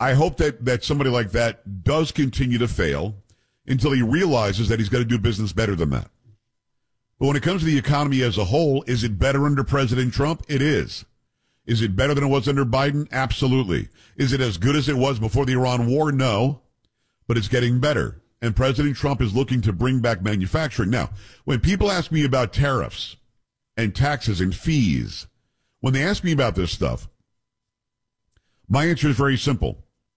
I hope that somebody like that does continue to fail until he realizes that he's got to do business better than that. But when it comes to the economy as a whole, is it better under President Trump? It is. Is it better than it was under Biden? Absolutely. Is it as good as it was before the Iran war? No. But it's getting better. And President Trump is looking to bring back manufacturing. Now, when people ask me about tariffs and taxes and fees, when they ask me about this stuff, my answer is very simple.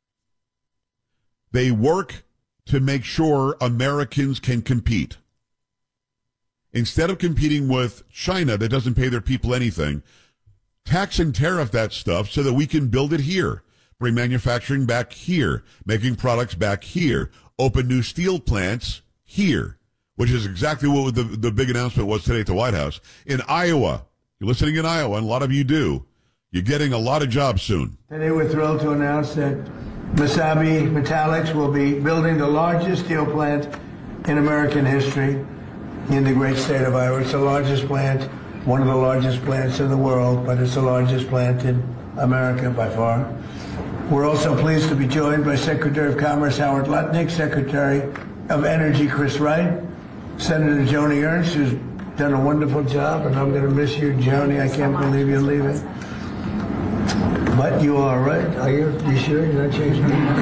They work to make sure Americans can compete. Instead of competing with China that doesn't pay their people anything, tax and tariff that stuff so that we can build it here, bring manufacturing back here, making products back here, open new steel plants here, which is exactly what the big announcement was today at the White House. In Iowa, you're listening in Iowa, and a lot of you do, you're getting a lot of jobs soon. Today we're thrilled to announce that Mesabi Metallics will be building the largest steel plant in American history in the great state of Iowa. It's the largest plant, one of the largest plants in the world, but it's the largest plant in America by far. We're also pleased to be joined by Secretary of Commerce Howard Lutnick, Secretary of Energy Chris Wright, Senator Joni Ernst, who's done a wonderful job, and I'm going to miss you, Joni. I can't believe you're leaving. But you are right. Are you? You sure you're not changing your mind?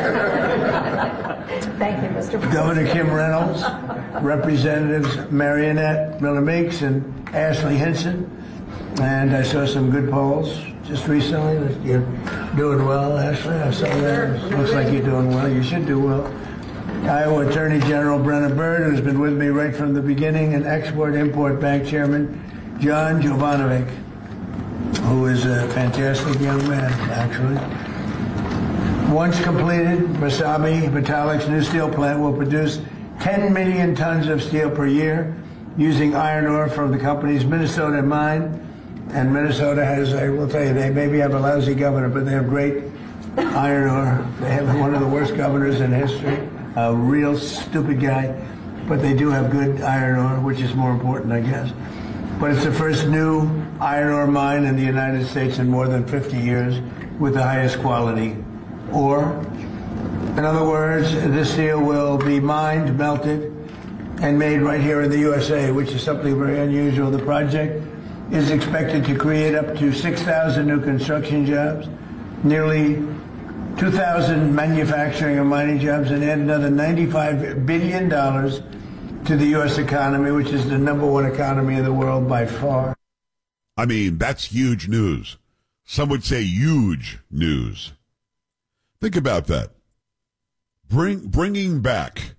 Thank you, Mr. President. Governor Kim Reynolds, Representatives Marionette Miller Meeks and Ashley Hinson. And I saw some good polls just recently that you're doing well, Ashley. I saw that. Looks like you're doing well. You should do well. Iowa Attorney General Brenna Bird, who's been with me right from the beginning, and Export-Import Bank Chairman John Jovanovic, who is a fantastic young man, actually. Once completed, Mesabi Metallics' new steel plant will produce 10 million tons of steel per year using iron ore from the company's Minnesota mine. And Minnesota has, I will tell you, they maybe have a lousy governor, but they have great iron ore. They have one of the worst governors in history, a real stupid guy, but they do have good iron ore, which is more important, I guess. But it's the first new iron ore mine in the United States in more than 50 years with the highest quality ore. In other words, this steel will be mined, melted, and made right here in the USA, which is something very unusual. The project is expected to create up to 6,000 new construction jobs, nearly 2,000 manufacturing and mining jobs, and add another $95 billion to the U.S. economy, which is the #1 economy in the world by far. I mean, that's huge news. Some would say huge news. Think about that. Bringing back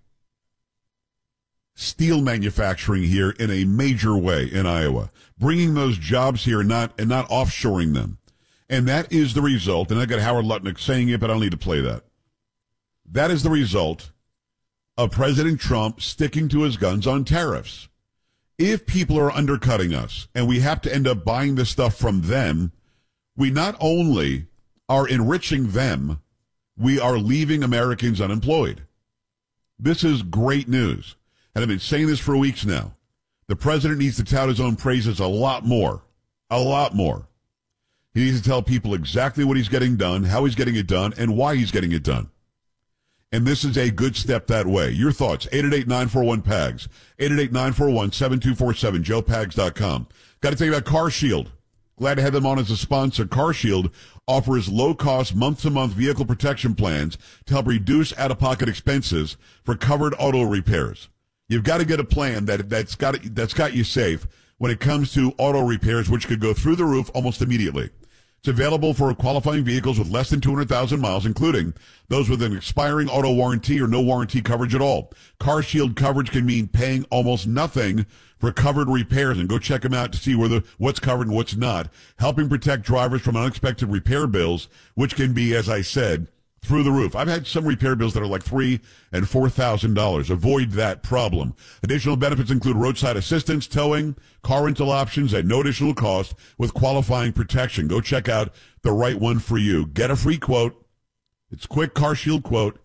steel manufacturing here in a major way in Iowa, bringing those jobs here and not offshoring them. And that is the result, and I got Howard Lutnick saying it, but I don't need to play that. That is the result of President Trump sticking to his guns on tariffs. If people are undercutting us and we have to end up buying this stuff from them, we not only are enriching them, we are leaving Americans unemployed. This is great news. And I've been saying this for weeks now. The president needs to tout his own praises a lot more. A lot more. He needs to tell people exactly what he's getting done, how he's getting it done, and why he's getting it done. And this is a good step that way. Your thoughts, 888-941-PAGS, 888-941-7247, joepags.com. Got to tell you about CarShield. Glad to have them on as a sponsor. CarShield offers low-cost, month-to-month vehicle protection plans to help reduce out-of-pocket expenses for covered auto repairs. You've got to get a plan that's got you safe when it comes to auto repairs, which could go through the roof almost immediately. It's available for qualifying vehicles with less than 200,000 miles, including those with an expiring auto warranty or no warranty coverage at all. CarShield coverage can mean paying almost nothing for covered repairs, and go check them out to see what's covered and what's not, helping protect drivers from unexpected repair bills, which can be, as I said, through the roof. I've had some repair bills that are like $3,000 and $4,000. Avoid that problem. Additional benefits include roadside assistance, towing, car rental options at no additional cost with qualifying protection. Go check out the right one for you. Get a free quote. It's quick. CarShield quote.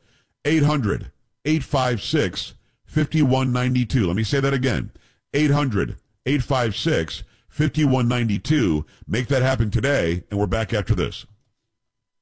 800-856-5192. Let me say that again. 800-856-5192. Make that happen today, and we're back after this.